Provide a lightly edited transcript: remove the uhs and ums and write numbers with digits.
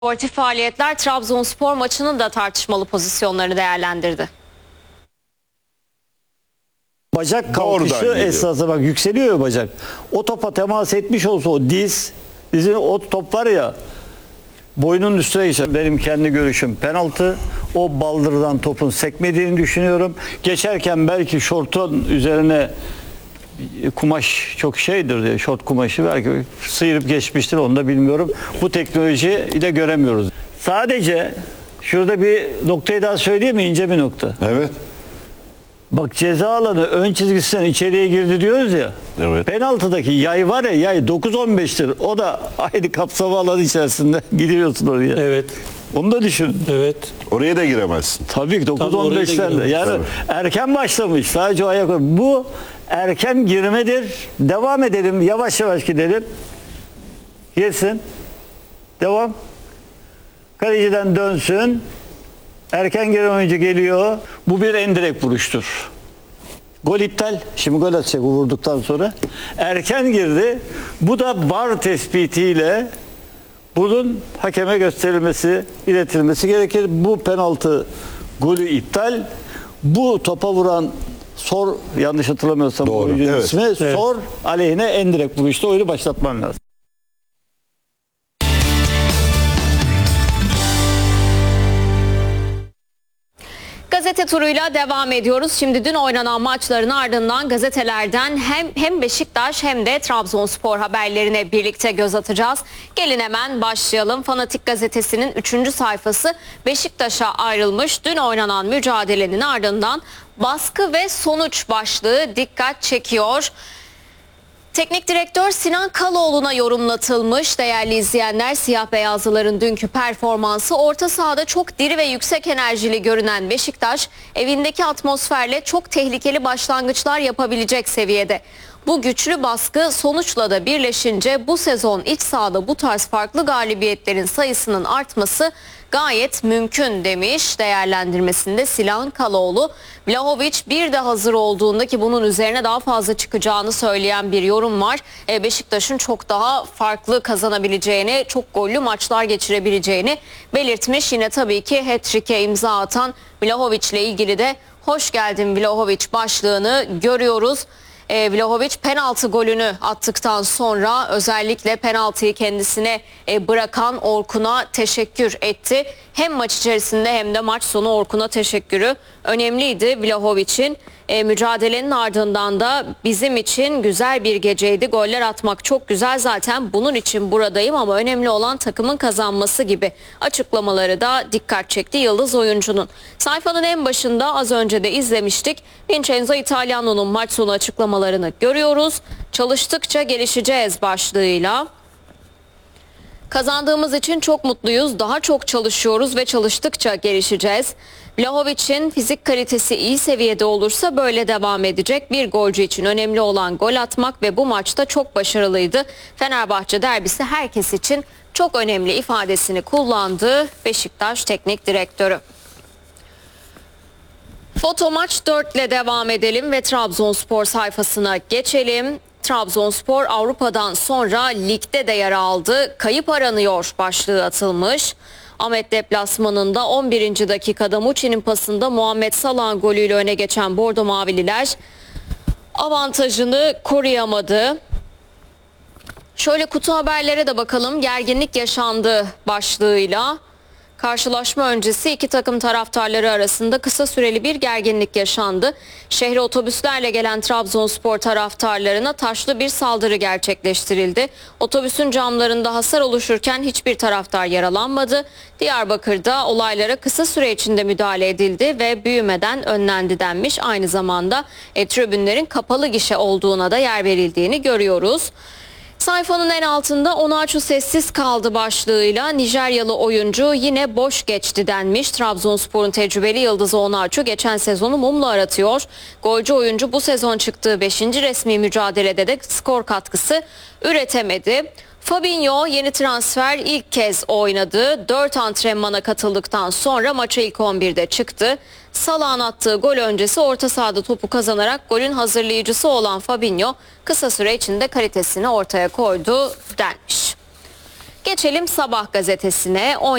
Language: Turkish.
Sportif faaliyetler Trabzonspor maçının da tartışmalı pozisyonlarını değerlendirdi. Bacak kalkışı esasında bak yükseliyor ya bacak. O topa temas etmiş olsa o dizin o top var ya boynunun üstüne geçer. Benim kendi görüşüm penaltı. O baldırdan topun sekmediğini düşünüyorum. Geçerken belki şortun üzerine kumaş çok şeydir diye şort kumaşı belki sıyırıp geçmiştir, onu da bilmiyorum. Bu teknolojiyi de göremiyoruz. Sadece şurada bir noktayı daha söyleyeyim mi? İnce bir nokta. Evet. Bak ceza alanı ön çizgisinden içeriye girdi diyoruz ya. Evet. Penaltıdaki yay var ya, yay 9-15'tir. O da aynı kapsama alanı içerisinde gidiyorsun oraya. Evet. Onu da düşün. Evet. Oraya da giremezsin. Tabii ki 9-15'ten de. Yani Tabii. erken başlamış. Sadece o ayak. Bu erken girmedir. Devam edelim. Yavaş yavaş gidelim. Girsin. Devam. Kaleciden dönsün. Erken giren oyuncu geliyor. Bu bir endirekt vuruştur. Gol iptal. Şimdi gol atacak vurduktan sonra. Erken girdi. Bu da VAR tespitiyle bunun hakeme gösterilmesi, iletilmesi gerekir. Bu penaltı golü iptal. Bu topa vuran Sor, yanlış hatırlamıyorsam Doğru, oyuncunun evet. ismi, Evet. Sor aleyhine endirekt vuruşta oyunu başlatman lazım. Gazete turuyla devam ediyoruz. Şimdi dün oynanan maçların ardından gazetelerden hem Beşiktaş hem de Trabzonspor haberlerine birlikte göz atacağız. Gelin hemen başlayalım. Fanatik gazetesinin 3. sayfası Beşiktaş'a ayrılmış. Dün oynanan mücadelenin ardından baskı ve sonuç başlığı dikkat çekiyor. Teknik direktör Sinan Kaloğlu'na yorumlatılmış. Değerli izleyenler, siyah beyazlıların dünkü performansı, orta sahada çok diri ve yüksek enerjili görünen Beşiktaş evindeki atmosferle çok tehlikeli başlangıçlar yapabilecek seviyede. Bu güçlü baskı sonuçla da birleşince bu sezon iç sahada bu tarz farklı galibiyetlerin sayısının artması gayet mümkün demiş değerlendirmesinde Sinan Kaloğlu. Vlahovic bir de hazır olduğunda, ki bunun üzerine daha fazla çıkacağını söyleyen bir yorum var. Beşiktaş'ın çok daha farklı kazanabileceğini, çok gollü maçlar geçirebileceğini belirtmiş. Yine tabii ki hat-trick'e imza atan Vlahovic ile ilgili de hoş geldin Vlahovic başlığını görüyoruz. Vlahovic penaltı golünü attıktan sonra özellikle penaltıyı kendisine bırakan Orkun'a teşekkür etti. Hem maç içerisinde hem de maç sonu Orkun'a teşekkürü önemliydi Vlahovic'in. Mücadelenin ardından da bizim için güzel bir geceydi. Goller atmak çok güzel, zaten bunun için buradayım ama önemli olan takımın kazanması gibi açıklamaları da dikkat çekti yıldız oyuncunun. Sayfanın en başında az önce de izlemiştik. Vincenzo Italiano'nun maç sonu açıklamalarını görüyoruz. Çalıştıkça gelişeceğiz başlığıyla. Kazandığımız için çok mutluyuz. Daha çok çalışıyoruz ve çalıştıkça gelişeceğiz. Vlahovic'in fizik kalitesi iyi seviyede olursa böyle devam edecek. Bir golcü için önemli olan gol atmak ve bu maçta çok başarılıydı. Fenerbahçe derbisi herkes için çok önemli ifadesini kullandı Beşiktaş Teknik Direktörü. Foto Maç 4 ile devam edelim ve Trabzonspor sayfasına geçelim. Trabzonspor Avrupa'dan sonra ligde de yer aldı. Kayıp aranıyor başlığı atılmış. Ahmet deplasmanında 11. dakikada Muçi'nin pasında Muhammed Salah'ın golüyle öne geçen Bordo Mavililer avantajını koruyamadı. Şöyle kutu haberlere de bakalım. Gerginlik yaşandı başlığıyla. Karşılaşma öncesi iki takım taraftarları arasında kısa süreli bir gerginlik yaşandı. Şehre otobüslerle gelen Trabzonspor taraftarlarına taşlı bir saldırı gerçekleştirildi. Otobüsün camlarında hasar oluşurken hiçbir taraftar yaralanmadı. Diyarbakır'da olaylara kısa süre içinde müdahale edildi ve büyümeden önlendi denmiş. Aynı zamanda tribünlerin kapalı gişe olduğuna da yer verildiğini görüyoruz. Sayfanın en altında Onaçu sessiz kaldı başlığıyla Nijeryalı oyuncu yine boş geçti denmiş. Trabzonspor'un tecrübeli yıldızı Onaçu geçen sezonu mumla aratıyor. Golcü oyuncu bu sezon çıktığı 5. resmi mücadelede de skor katkısı üretemedi. Fabinho yeni transfer ilk kez oynadı. 4 antrenmana katıldıktan sonra maça ilk 11'de çıktı. Salah'ın attığı gol öncesi orta sahada topu kazanarak golün hazırlayıcısı olan Fabinho kısa süre içinde kalitesini ortaya koydu denmiş. Geçelim Sabah gazetesine.